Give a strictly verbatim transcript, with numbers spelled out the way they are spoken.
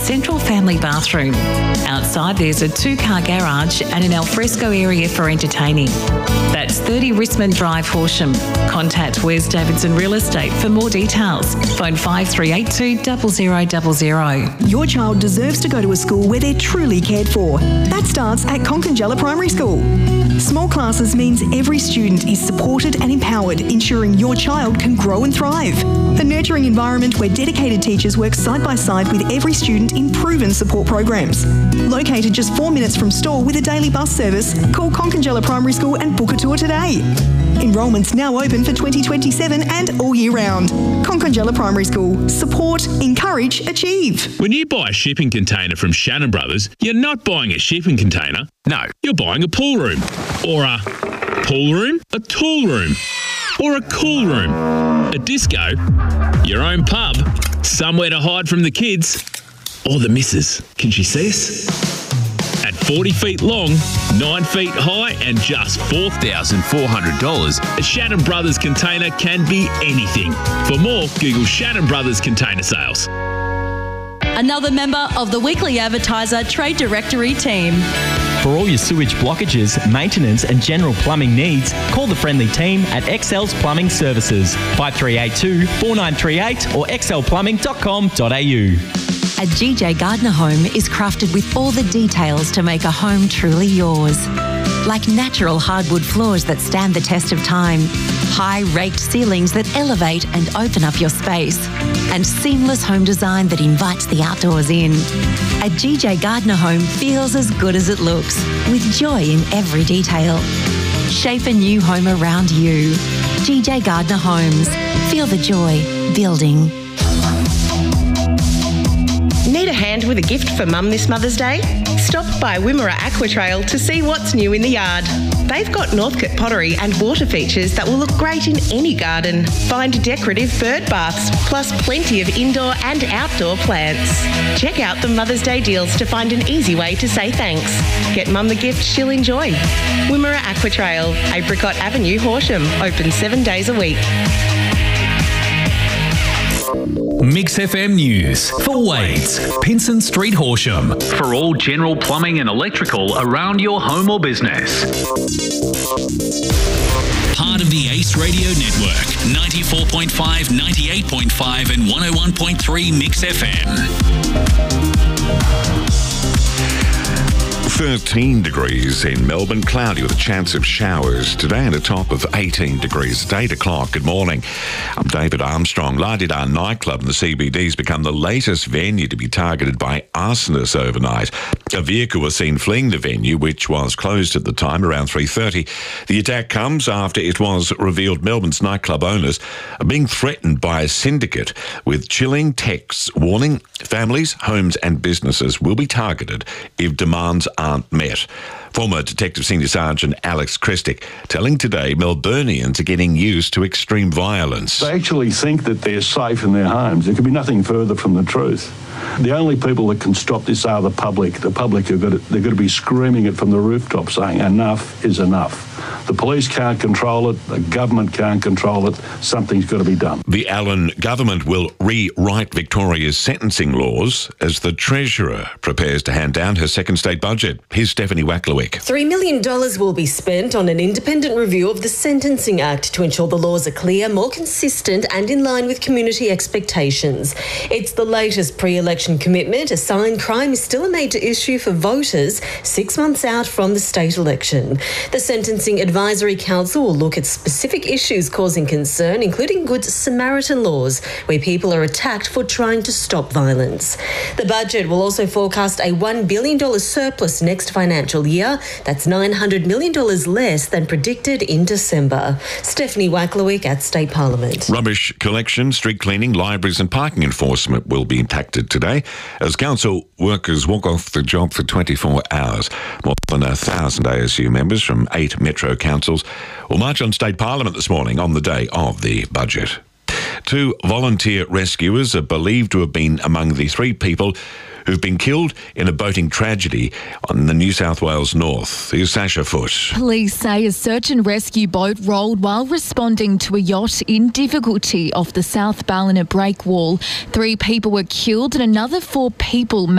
central family bathroom. Outside there's a two-car garage and an alfresco area for entertaining. That's thirty Risman Drive, Horsham. Contact Wes Davidson Real Estate for more details. Phone five three eight two, zero zero zero zero. Your child deserves to go to a school where they're truly cared for. That starts at Conconjella Primary School. Small classes means every student is supported and empowered, ensuring your child can grow and thrive. A nurturing environment where dedicated teachers work side by side with every student in proven support programs. Located just four minutes from Stawell with a daily bus service, call Conconjella Primary School and book a tour today. Enrolment's now open for twenty twenty-seven and all year round. Conconjella Primary School. Support, encourage, achieve. When you buy a shipping container from Shannon Brothers, you're not buying a shipping container. No, you're buying a pool room. Or a pool room, a tool room, or a cool room, a disco, your own pub, somewhere to hide from the kids, or the missus. Can she see us? At forty feet long, nine feet high and just four thousand four hundred dollars, a Shannon Brothers container can be anything. For more, Google Shannon Brothers Container Sales. Another member of the Weekly Advertiser Trade Directory team. For all your sewage blockages, maintenance and general plumbing needs, call the friendly team at Excel's Plumbing Services, five three eight two, four nine three eight or x l plumbing dot com dot a u. A G J Gardner home is crafted with all the details to make a home truly yours. Like natural hardwood floors that stand the test of time, high raked ceilings that elevate and open up your space, and seamless home design that invites the outdoors in. A G J Gardner home feels as good as it looks, with joy in every detail. Shape a new home around you. G J Gardner Homes. Feel the joy building. Need a hand with a gift for Mum this Mother's Day? Stop by Wimmera Aquatrail to see what's new in the yard. They've got Northcote pottery and water features that will look great in any garden. Find decorative bird baths, plus plenty of indoor and outdoor plants. Check out the Mother's Day deals to find an easy way to say thanks. Get Mum the gift she'll enjoy. Wimmera Aquatrail, Apricot Avenue, Horsham. Open seven days a week. Mix F M News for Wade's, Pinson Street, Horsham. For all general plumbing and electrical around your home or business. Part of the Ace Radio Network, ninety-four point five, ninety-eight point five and one oh one point three Mix F M. thirteen degrees in Melbourne, cloudy with a chance of showers today and a top of eighteen degrees at eight o'clock. Good morning. I'm David Armstrong. La Di Da nightclub in the C B D has become the latest venue to be targeted by arsonists overnight. A vehicle was seen fleeing the venue, which was closed at the time, around three thirty. The attack comes after it was revealed Melbourne's nightclub owners are being threatened by a syndicate with chilling texts warning families, homes and businesses will be targeted if demands aren't met. Former Detective Senior Sergeant Alex Christick telling Today Melburnians are getting used to extreme violence. They actually think that they're safe in their homes. There could be nothing further from the truth. The only people that can stop this are the public. The public are going to, they're going to be screaming it from the rooftop saying enough is enough. The police can't control it. The government can't control it. Something's got to be done. The Allen government will rewrite Victoria's sentencing laws as the Treasurer prepares to hand down her second state budget. Here's Stephanie Wacklewick. Three million dollars will be spent on an independent review of the Sentencing Act to ensure the laws are clear, more consistent and in line with community expectations. It's the latest pre-election commitment. A signed crime is still a major issue for voters six months out from the state election. The Sentencing Advisory Council will look at specific issues causing concern, including Good Samaritan laws, where people are attacked for trying to stop violence. The budget will also forecast a one billion dollars surplus next financial year. That's nine hundred million dollars less than predicted in December. Stephanie Wacklewick at State Parliament. Rubbish collection, street cleaning, libraries and parking enforcement will be impacted today as council workers walk off the job for twenty-four hours. More than a thousand A S U members from eight metro councils will march on State Parliament this morning on the day of the budget. Two volunteer rescuers are believed to have been among the three people who've been killed in a boating tragedy on the New South Wales north. Here's Sasha Foot. Police say a search and rescue boat rolled while responding to a yacht in difficulty off the South Ballina breakwall. Three people were killed and another four people